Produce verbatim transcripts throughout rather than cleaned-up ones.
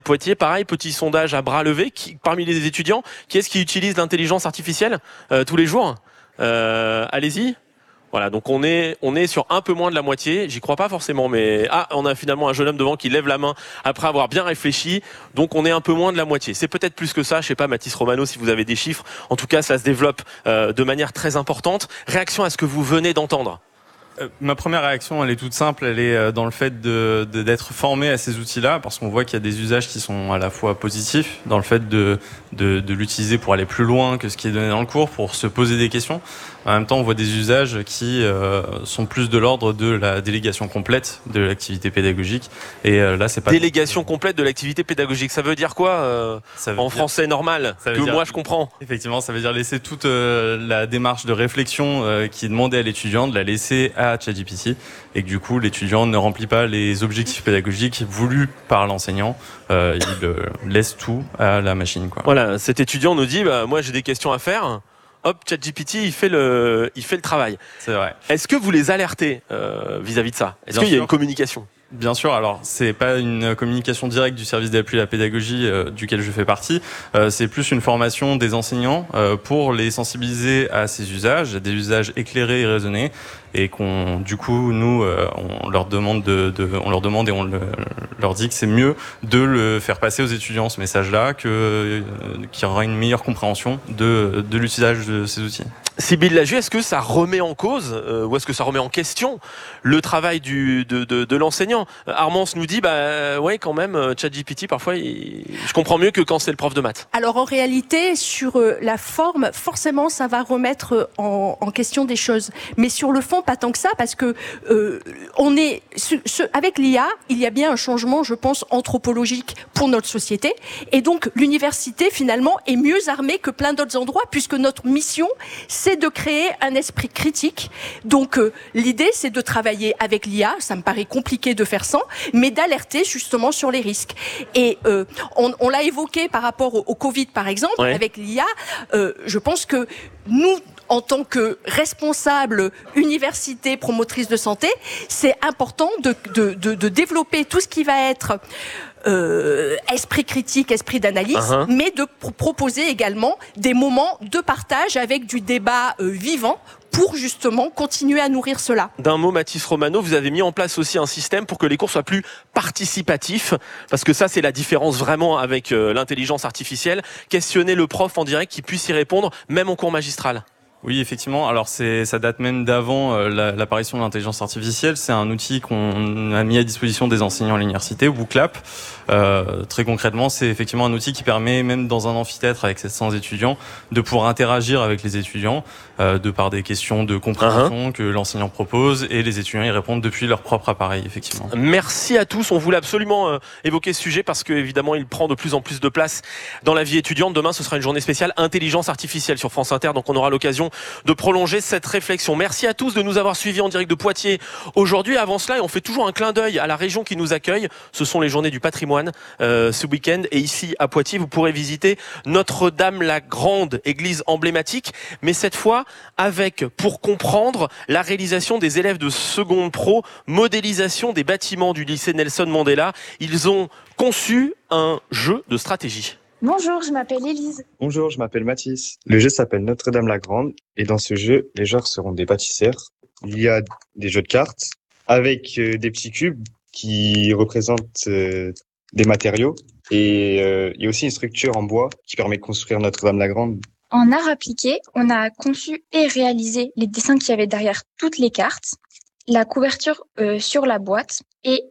Poitiers, pareil, petit sondage à bras levés. Qui, parmi les étudiants, qui est-ce qui utilise l'intelligence artificielle euh, tous les jours euh, Allez-y. Voilà, donc on est, on est sur un peu moins de la moitié. J'y crois pas forcément, mais ah, on a finalement un jeune homme devant qui lève la main après avoir bien réfléchi. Donc on est un peu moins de la moitié. C'est peut-être plus que ça. Je sais pas, Mathis Romano, si vous avez des chiffres. En tout cas, ça se développe euh, de manière très importante. Réaction à ce que vous venez d'entendre. Euh, ma première réaction, elle est toute simple, elle est dans le fait de, de, d'être formé à ces outils-là, parce qu'on voit qu'il y a des usages qui sont à la fois positifs, dans le fait de, de, de l'utiliser pour aller plus loin que ce qui est donné dans le cours, pour se poser des questions. En même temps, on voit des usages qui euh, sont plus de l'ordre de la délégation complète de l'activité pédagogique. Et euh, là, c'est pas délégation complète de l'activité pédagogique. Ça veut dire quoi euh, veut en dire, français normal que dire, moi je comprends. Effectivement, ça veut dire laisser toute euh, la démarche de réflexion euh, qui est demandée à l'étudiant, de la laisser à ChatGPT, et que du coup, l'étudiant ne remplit pas les objectifs pédagogiques voulus par l'enseignant. Euh, il euh, laisse tout à la machine, quoi. Voilà, cet étudiant nous dit, bah, moi j'ai des questions à faire. Hop, ChatGPT, il fait le, il fait le travail. C'est vrai. Est-ce que vous les alertez euh, vis-à-vis de ça ? Est-ce Bien qu'il y a une communication ? Bien sûr, alors c'est pas une communication directe du service d'appui à la pédagogie euh, duquel je fais partie, euh, c'est plus une formation des enseignants euh, pour les sensibiliser à ces usages, à des usages éclairés et raisonnés, et qu'on, du coup, nous, euh, on leur demande de, de, on leur demande et on le, leur dit que c'est mieux de le faire passer aux étudiants ce message-là, que euh, qu'il y aura une meilleure compréhension de, de l'usage de ces outils. Sybille Lagier, est-ce que ça remet en cause euh, ou est-ce que ça remet en question le travail du, de, de, de l'enseignant ? Armance nous dit, bah ouais, quand même, ChatGPT, parfois, il... je comprends mieux que quand c'est le prof de maths. Alors en réalité, sur la forme, forcément, ça va remettre en, en question des choses. Mais sur le fond, pas tant que ça, parce que euh, on est ce, ce, avec l'I A, il y a bien un changement, je pense, anthropologique pour notre société. Et donc, l'université, finalement, est mieux armée que plein d'autres endroits, puisque notre mission, c'est de créer un esprit critique. Donc, euh, l'idée, c'est de travailler avec l'I A. Ça me paraît compliqué de faire sans, mais d'alerter justement sur les risques. Et euh, on, on l'a évoqué par rapport au, au Covid, par exemple, ouais. Avec l'I A. Euh, je pense que nous, en tant que responsables université promotrice de santé, c'est important de, de, de, de développer tout ce qui va être Euh, esprit critique, esprit d'analyse, uh-huh. mais de pr- proposer également des moments de partage avec du débat euh, vivant pour justement continuer à nourrir cela. D'un mot, Mathis Romano, vous avez mis en place aussi un système pour que les cours soient plus participatifs, parce que ça, c'est la différence vraiment avec euh, l'intelligence artificielle. Questionner le prof en direct qui puisse y répondre, même en cours magistral. Oui, effectivement. Alors, c'est, ça date même d'avant euh, la, l'apparition de l'intelligence artificielle. C'est un outil qu'on a mis à disposition des enseignants à l'université, WooClap. Euh, très concrètement, c'est effectivement un outil qui permet, même dans un amphithéâtre avec sept cents étudiants, de pouvoir interagir avec les étudiants, euh, de par des questions de compréhension uh-huh. que l'enseignant propose, et les étudiants y répondent depuis leur propre appareil, effectivement. Merci à tous. On voulait absolument euh, évoquer ce sujet parce que, évidemment, il prend de plus en plus de place dans la vie étudiante. Demain, ce sera une journée spéciale intelligence artificielle sur France Inter, donc on aura l'occasion de prolonger cette réflexion. Merci à tous de nous avoir suivis en direct de Poitiers aujourd'hui. Avant cela, et on fait toujours un clin d'œil à la région qui nous accueille. Ce sont les journées du patrimoine euh, ce week-end. Et ici, à Poitiers, vous pourrez visiter Notre-Dame-la-Grande, église emblématique. Mais cette fois, avec, pour comprendre, la réalisation des élèves de seconde pro, modélisation des bâtiments du lycée Nelson Mandela. Ils ont conçu un jeu de stratégie. Bonjour, je m'appelle Élise. Bonjour, je m'appelle Mathis. Le jeu s'appelle Notre-Dame-la-Grande et dans ce jeu, les joueurs seront des pâtissières. Il y a des jeux de cartes avec euh, des petits cubes qui représentent euh, des matériaux et euh, il y a aussi une structure en bois qui permet de construire Notre-Dame-la-Grande. En art appliqué, on a conçu et réalisé les dessins qu'il y avait derrière toutes les cartes, la couverture euh, sur la boîte et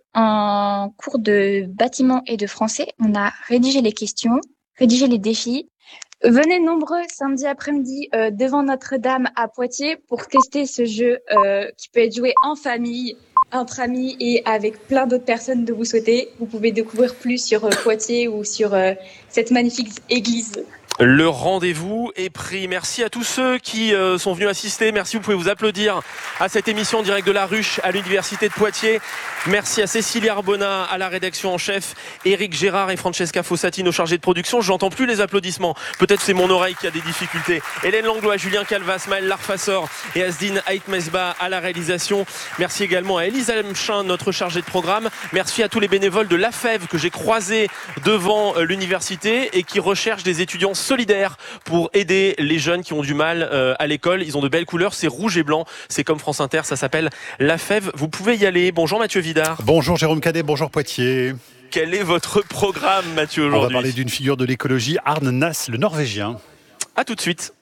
en cours de bâtiment et de français, on a rédigé les questions, rédiger les défis. Venez nombreux samedi après-midi euh, devant Notre-Dame à Poitiers pour tester ce jeu euh, qui peut être joué en famille, entre amis et avec plein d'autres personnes de vous souhaiter. Vous pouvez découvrir plus sur euh, Poitiers ou sur euh, cette magnifique église. Le rendez-vous est pris. Merci à tous ceux qui euh, sont venus assister. Merci, vous pouvez vous applaudir à cette émission en direct de la Ruche à l'Université de Poitiers. Merci à Cécilie Arbona à la rédaction en chef, Éric Gérard et Francesca Fossati, nos chargés de production. Je n'entends plus les applaudissements. Peut-être c'est mon oreille qui a des difficultés. Hélène Langlois, Julien Calvas, Maël Larfassor et Asdine Haït-Mesba à la réalisation. Merci également à Élise Almchin, notre chargée de programme. Merci à tous les bénévoles de l'A F E V que j'ai croisés devant l'université et qui recherchent des étudiants solidaires pour aider les jeunes qui ont du mal euh, à l'école. Ils ont de belles couleurs, c'est rouge et blanc, c'est comme France Inter, ça s'appelle l'A F E V. Vous pouvez y aller. Bonjour Mathieu Vidard. Bonjour Jérôme Cadet, bonjour Poitiers. Quel est votre programme, Mathieu, aujourd'hui? On va parler d'une figure de l'écologie, Arne Nass, le Norvégien. A tout de suite.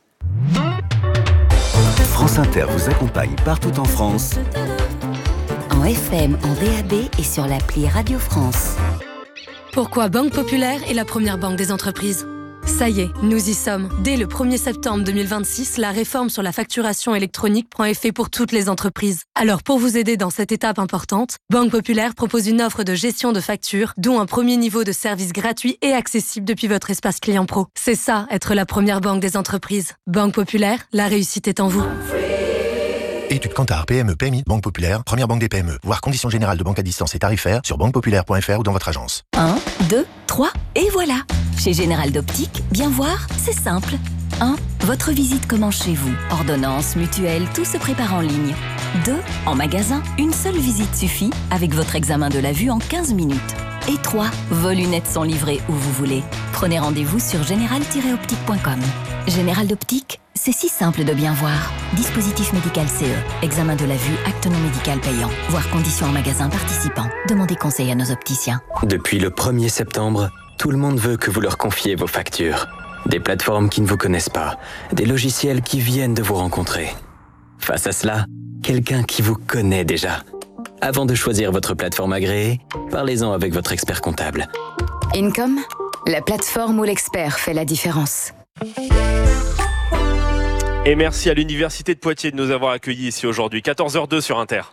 France Inter vous accompagne partout en France. En F M, en D A B et sur l'appli Radio France. Pourquoi Banque Populaire est la première banque des entreprises? Ça y est, nous y sommes. Dès le premier septembre deux mille vingt-six, la réforme sur la facturation électronique prend effet pour toutes les entreprises. Alors pour vous aider dans cette étape importante, Banque Populaire propose une offre de gestion de factures, dont un premier niveau de service gratuit et accessible depuis votre espace client pro. C'est ça, être la première banque des entreprises. Banque Populaire, la réussite est en vous. Étude Kantar, P M E, P M I, Banque Populaire, première banque des P M E. Voir conditions générales de banque à distance et tarifaires sur banque populaire point f r ou dans votre agence. un, deux, trois, et voilà. Chez Général d'Optique, bien voir, c'est simple. un. Votre visite commence chez vous. Ordonnance, mutuelle, tout se prépare en ligne. deux. En magasin, une seule visite suffit avec votre examen de la vue en quinze minutes. Et trois. Vos lunettes sont livrées où vous voulez. Prenez rendez-vous sur général tiret optique point com. Général d'Optique, c'est si simple de bien voir. Dispositif médical C E. Examen de la vue, acte non médical payant. Voir conditions en magasin participant. Demandez conseil à nos opticiens. Depuis le premier septembre, tout le monde veut que vous leur confiez vos factures. Des plateformes qui ne vous connaissent pas. Des logiciels qui viennent de vous rencontrer. Face à cela, quelqu'un qui vous connaît déjà. Avant de choisir votre plateforme agréée, parlez-en avec votre expert comptable. Income, la plateforme où l'expert fait la différence. Et merci à l'Université de Poitiers de nous avoir accueillis ici aujourd'hui. quatorze heures deux sur Inter.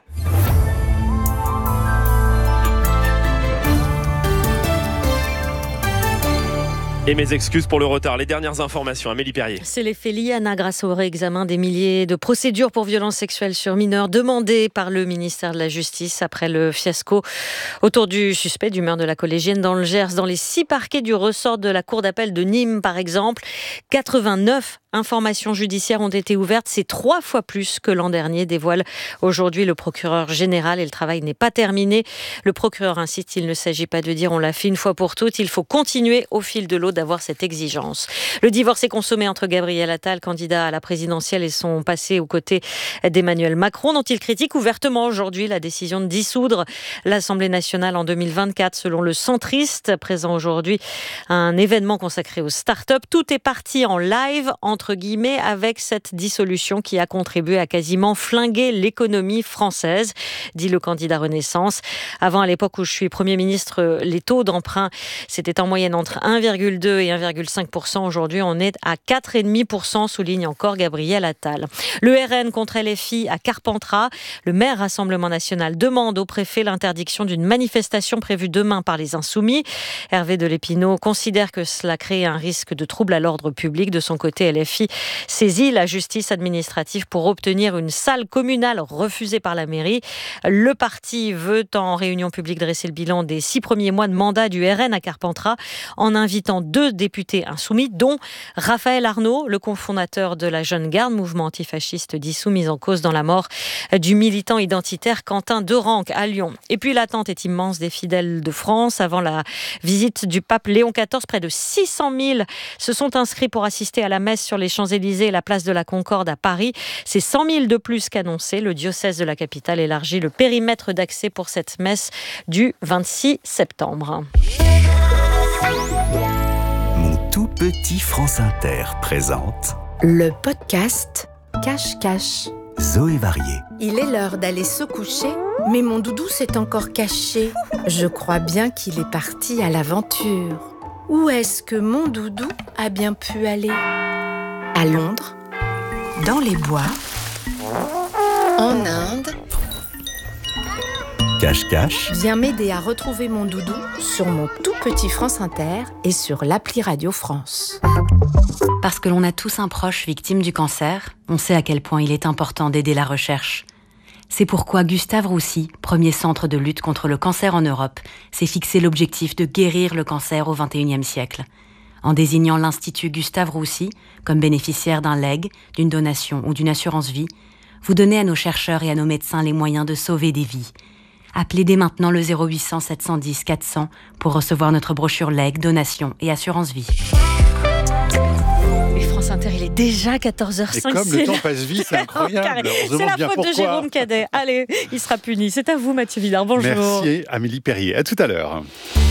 Et mes excuses pour le retard. Les dernières informations, Amélie Perrier. C'est l'effet Liana grâce au réexamen des milliers de procédures pour violences sexuelles sur mineurs demandées par le ministère de la Justice après le fiasco autour du suspect du meurtre de la collégienne dans le Gers. Dans les six parquets du ressort de la cour d'appel de Nîmes, par exemple, quatre-vingt-neuf informations judiciaires ont été ouvertes. C'est trois fois plus que l'an dernier, dévoile aujourd'hui le procureur général. Et le travail n'est pas terminé. Le procureur insiste, il ne s'agit pas de dire on l'a fait une fois pour toutes. Il faut continuer au fil de l'eau d'avoir cette exigence. Le divorce est consommé entre Gabriel Attal, candidat à la présidentielle, et son passé aux côtés d'Emmanuel Macron, dont il critique ouvertement aujourd'hui la décision de dissoudre l'Assemblée nationale en deux mille vingt-quatre. Selon le centriste, présent aujourd'hui à un événement consacré aux start-up, tout est parti en live, entre guillemets, avec cette dissolution qui a contribué à quasiment flinguer l'économie française, dit le candidat Renaissance. Avant, à l'époque où je suis Premier ministre, les taux d'emprunt, c'était en moyenne entre un virgule deux et un virgule cinq pour cent. Aujourd'hui, on est à quatre virgule cinq pour cent, souligne encore Gabriel Attal. Le R N contre L F I à Carpentras. Le maire Rassemblement National demande au préfet l'interdiction d'une manifestation prévue demain par les Insoumis. Hervé de Lépinot considère que cela crée un risque de trouble à l'ordre public. De son côté, L F I saisit la justice administrative pour obtenir une salle communale refusée par la mairie. Le parti veut en réunion publique dresser le bilan des six premiers mois de mandat du R N à Carpentras en invitant deux députés insoumis, dont Raphaël Arnaud, le cofondateur de la Jeune Garde, mouvement antifasciste dissous, mis en cause dans la mort du militant identitaire Quentin Derenc à Lyon. Et puis l'attente est immense des fidèles de France. Avant la visite du pape Léon quatorze, près de six cent mille se sont inscrits pour assister à la messe sur les Champs-Élysées et la place de la Concorde à Paris. C'est cent mille de plus qu'annoncé. Le diocèse de la capitale élargit le périmètre d'accès pour cette messe du vingt-six septembre. Mon tout petit France Inter présente le podcast Cache-Cache. Zoé Varié. Il est l'heure d'aller se coucher, mais mon doudou s'est encore caché. Je crois bien qu'il est parti à l'aventure. Où est-ce que mon doudou a bien pu aller ? À Londres, dans les bois, en Inde. Cache-Cache. Viens m'aider à retrouver mon doudou sur mon tout petit France Inter et sur l'appli Radio France. Parce que l'on a tous un proche victime du cancer, on sait à quel point il est important d'aider la recherche. C'est pourquoi Gustave Roussy, premier centre de lutte contre le cancer en Europe, s'est fixé l'objectif de guérir le cancer au vingt et unième siècle. En désignant l'Institut Gustave Roussy comme bénéficiaire d'un legs, d'une donation ou d'une assurance vie, vous donnez à nos chercheurs et à nos médecins les moyens de sauver des vies. Appelez dès maintenant le zéro huit cents sept cent dix quatre cents pour recevoir notre brochure legs, donation et assurance vie. France Inter, il est déjà quatorze heures cinq. Et comme le temps passe vite, c'est incroyable. C'est la faute pourquoi. de Jérôme Cadet. Allez, il sera puni. C'est à vous, Mathieu Villard. Bonjour. Merci, Amélie Perrier. À tout à l'heure.